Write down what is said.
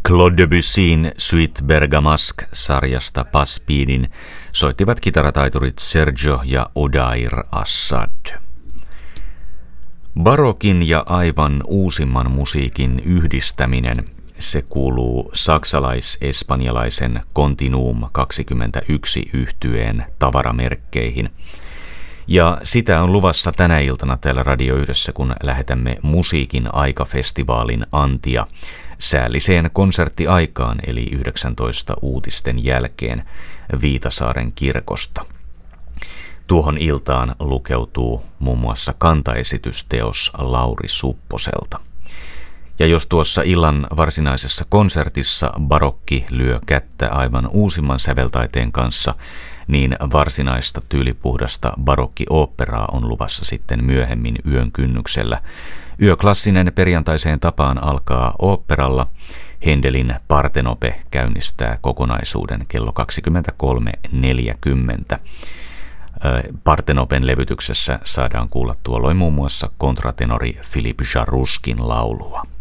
Claude Debussyn Suite Bergamasque-sarjasta Passpeedin soittivat kitarataiturit Sergio ja Odair Assad. Barokin ja aivan uusimman musiikin yhdistäminen, se kuuluu saksalais-espanjalaisen Continuum 21 -yhtyeen tavaramerkkeihin. Ja sitä on luvassa tänä iltana täällä Radio Yhdessä, kun lähetämme Musiikin aikafestivaalin antia säälliseen konserttiaikaan, eli 19 uutisten jälkeen Viitasaaren kirkosta. Tuohon iltaan lukeutuu muun muassa kantaesitysteos Lauri Supposelta. Ja jos tuossa illan varsinaisessa konsertissa barokki lyö kättä aivan uusimman säveltaiteen kanssa, niin varsinaista tyylipuhdasta barokki-oopperaa on luvassa sitten myöhemmin yön kynnyksellä. Yöklassinen perjantaiseen tapaan alkaa oopperalla. Händelin Partenope käynnistää kokonaisuuden kello 23.40. Partenopen levytyksessä saadaan kuulla tuolloin muun muassa kontratenori Philippe Jaruskin laulua.